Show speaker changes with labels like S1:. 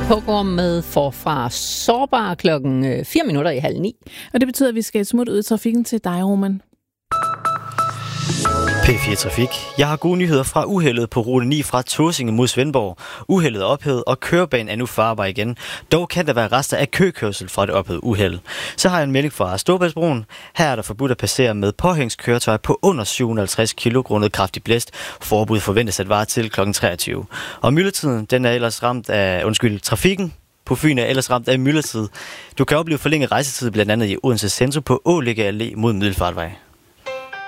S1: Program med forfra sårbar 8:04.
S2: Og det betyder, at vi skal et smut ud i trafikken til dig, Roman.
S3: P4 Trafik. Jeg har gode nyheder fra uheldet på rute 9 fra Tåsinge mod Svendborg. Uheldet er ophævet, og kørebanen er nu farbar igen. Dog kan der være rester af køkørsel fra det ophævede uheld. Så har jeg en melding fra Storebæltsbroen. Her er der forbudt at passere med påhængskøretøj på under 750 kg grundet kraftig blæst. Forbud forventes at vare til kl. 23. Og myldretiden, den er ellers ramt af, trafikken på Fyn er ellers ramt af myldretid. Du kan opleve forlænget rejsetid blandt andet i Odense Centrum på Ålægge Allé mod Middelfartvej.